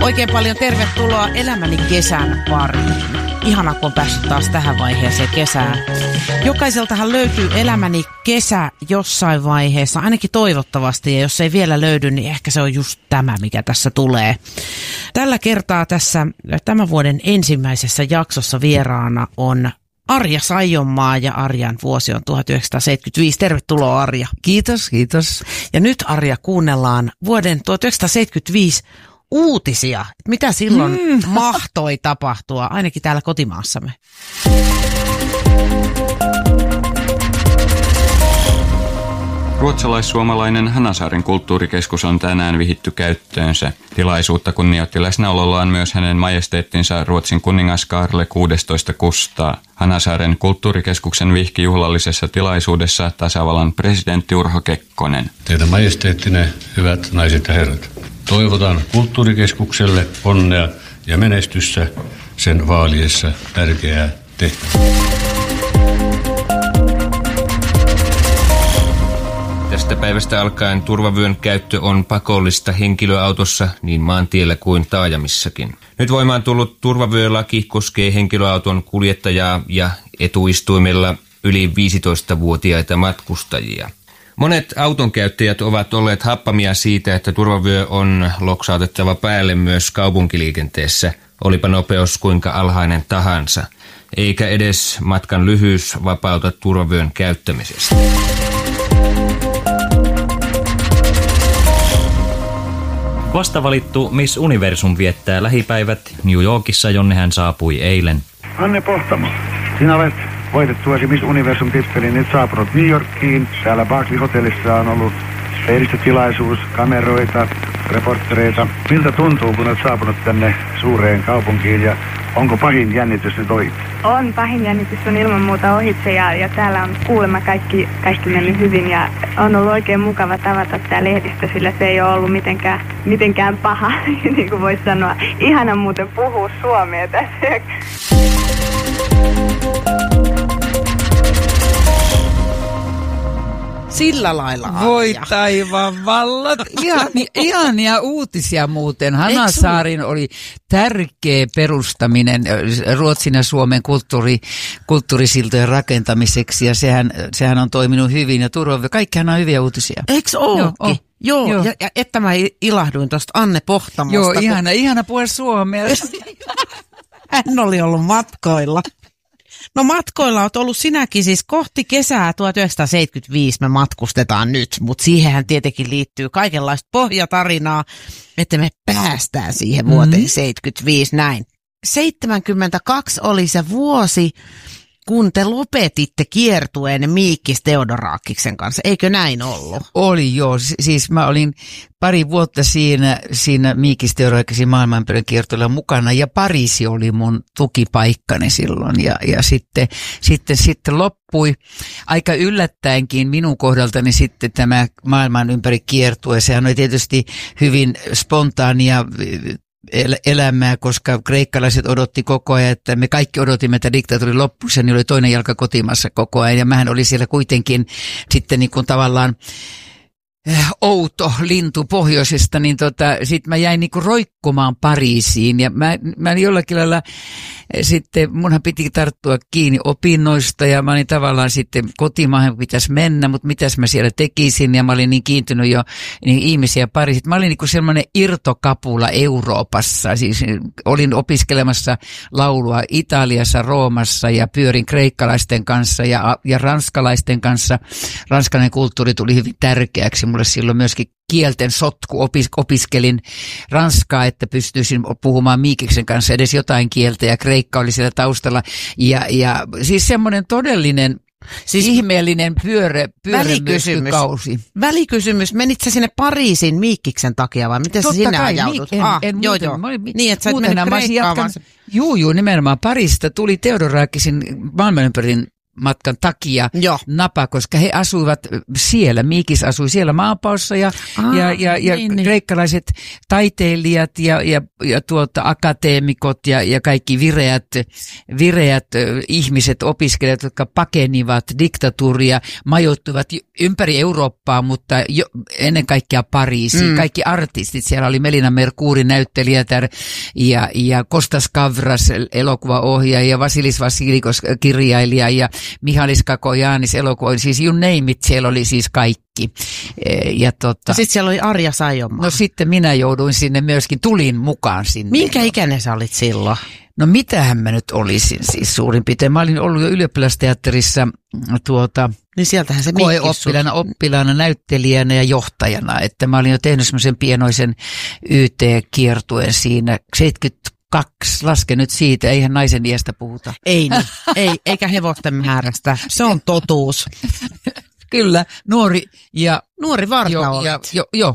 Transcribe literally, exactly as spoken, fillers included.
Oikein paljon tervetuloa Elämäni kesän pariin. Ihana, kun on päässyt taas tähän vaiheeseen kesään. Jokaiseltahan löytyy Elämäni kesä jossain vaiheessa, ainakin toivottavasti. Ja jos ei vielä löydy, niin ehkä se on just tämä, mikä tässä tulee. Tällä kertaa tässä tämän vuoden ensimmäisessä jaksossa vieraana on Arja Saijonmaa, ja Arjan vuosi on tuhatyhdeksänsataaseitsemänkymmentäviisi. Tervetuloa, Arja. Kiitos, kiitos. Ja nyt, Arja, kuunnellaan vuoden tuhatyhdeksänsataaseitsemänkymmentäviisi uutisia. Mitä silloin mm. mahtoi tapahtua, ainakin täällä kotimaassamme? Ruotsalais-suomalainen Hanasaaren kulttuurikeskus on tänään vihitty käyttöönsä. Tilaisuutta kunnioitti läsnäolollaan myös hänen majesteettinsa Ruotsin kuningas Kaarle kuudestoista Kustaa. Hanasaaren kulttuurikeskuksen vihki juhlallisessa tilaisuudessa tasavallan presidentti Urho Kekkonen. Teidän majesteettinen, hyvät naiset ja herrat, toivotan kulttuurikeskukselle onnea ja menestystä sen vaaliessa tärkeää tehtävää. Tästä päivästä alkaen turvavyön käyttö on pakollista henkilöautossa niin maantiellä kuin taajamissakin. Nyt voimaan tullut turvavyölaki koskee henkilöauton kuljettajaa ja etuistuimella yli viisitoistavuotiaita matkustajia. Monet autonkäyttäjät ovat olleet happamia siitä, että turvavyö on loksautettava päälle myös kaupunkiliikenteessä, olipa nopeus kuinka alhainen tahansa, eikä edes matkan lyhyys vapauta turvavyön käyttämisestä. Vastavalittu Miss Universum viettää lähipäivät New Yorkissa, jonne hän saapui eilen. Anne Pohtamo, sinä olet voitettuasi Miss Universum-tittelin nyt saapunut New Yorkiin. Täällä Barclay-hotellissa on ollut lehdistötilaisuus, kameroita, reporttereita. Miltä tuntuu, kun olet saapunut tänne suureen kaupunkiin, ja onko pahin jännitys nyt ohi? On, pahin jännitys on ilman muuta ohitse, ja, ja täällä on kuulemma kaikki, kaikki mennyt hyvin, ja on ollut oikein mukava tavata tämä lehdistö, sillä se ei ole ollut mitenkään, mitenkään paha, niin kuin voisi sanoa. Ihana muuten puhua suomea tässä. Sillä lailla, Arja. Voi taivaan vallat. Ihania, ihania uutisia muuten. Hanasaarin oli tärkeä perustaminen Ruotsin ja Suomen kulttuuri, kulttuurisiltojen rakentamiseksi, ja sehän, sehän on toiminut hyvin. Ja turva, kaikkihan on hyviä uutisia. Eikö ookin? Joo, Joo. Ja, ja että mä ilahduin tuosta Anne Pohtamosta. Joo, kun... ihana, ihana puhua suomea. Hän oli ollut matkoilla. No matkoilla olet ollut sinäkin, siis kohti kesää tuhatyhdeksänsataaseitsemänkymmentäviisi me matkustetaan nyt, mutta siihenhän tietenkin liittyy kaikenlaista pohjatarinaa, että me päästään siihen vuoteen mm-hmm. seitsemänkymmentäviisi näin. seitsemänkymmentäkaksi oli se vuosi, kun te lopetitte kiertueen Miikkis Theodorakiksen kanssa, eikö näin ollut? Oli joo, siis mä olin pari vuotta siinä, siinä Miikkis Theodorakiksen maailmanpöydän kiertueella mukana, ja Pariisi oli mun tukipaikkani silloin, ja, ja sitten, sitten, sitten loppui aika yllättäenkin minun kohdaltani sitten tämä maailman ympäri kiertue. Sehän oli tietysti hyvin spontaania elämää, koska kreikkalaiset odotti koko ajan, että me kaikki odotimme, että diktatuuri loppuisi, niin oli toinen jalka kotimassa koko ajan, ja mähän oli siellä kuitenkin sitten niin kuin tavallaan outo lintu pohjoisesta, niin tota, sit mä jäin niinku roikkumaan Pariisiin, ja mä, mä jollakin lailla sitten, munhan piti tarttua kiinni opinnoista, ja mä olin tavallaan sitten kotimaahan pitäisi mennä, mutta mitäs mä siellä tekisin, ja mä olin niin kiintynyt jo niin ihmisiä Pariisiin. Mä olin niinku sellainen irtokapula Euroopassa, siis olin opiskelemassa laulua Italiassa, Roomassa, ja pyörin kreikkalaisten kanssa ja, ja ranskalaisten kanssa. Ranskalainen kulttuuri tuli hyvin tärkeäksi mulle silloin myöskin kielten sotku, opis, opiskelin ranskaa, että pystyisin puhumaan Miikiksen kanssa edes jotain kieltä, ja kreikka oli siellä taustalla, ja, ja siis semmoinen todellinen siis ihmeellinen pyörä, pyörämyrskykausi. Välikysymys, menit sä sinne Pariisin Miikkiksen takia, vai miten sä sinne ajaudut? En, ah, en joo, muuten, joo. Olin, niin, että sä et mennyt Kreikkaan, vaan... Juu, juu, nimenomaan Pariisista tuli Theodorakisin maailmanympärin matkan takia Joo. napa, koska he asuivat siellä, Miikis asui siellä maanpaossa ja, Aa, ja, ja, ja niin, niin. kreikkalaiset taiteilijat ja, ja, ja tuota, akateemikot ja, ja kaikki vireät, vireät ö, ihmiset, opiskelijat, jotka pakenivat diktatuuria, majoittuivat ympäri Eurooppaa, mutta jo, ennen kaikkea Pariisiin. Mm. Kaikki artistit, siellä oli Melina Mercouri näyttelijätär ja, ja Kostas Kavras elokuvaohjaaja ja Vasilis Vasilikos kirjailija ja Mihalis Kakojanis elokuva, siis you name it, siellä oli siis kaikki. Ja tota, sitten siellä oli Arja Saijonmaa. no sitten minä jouduin sinne myöskin, tulin mukaan sinne. Minkä ikäinen sä olit silloin? No mitähän mä nyt olisin siis suurin piirtein. Mä olin ollut jo ylioppilasteatterissa tuota, Niin sieltähän se koeoppilaana, oppilaana, näyttelijänä ja johtajana. Että mä olin jo tehnyt semmoisen pienoisen Y T-kiertueen siinä seitsemänkymmentäkaksi, laske nyt siitä, eihän naisen iästä puhuta. Ei niin, ei, eikä hevosten määrästä. Se on totuus. Kyllä, nuori ja Nuori varta jo, olet. ja, jo, jo,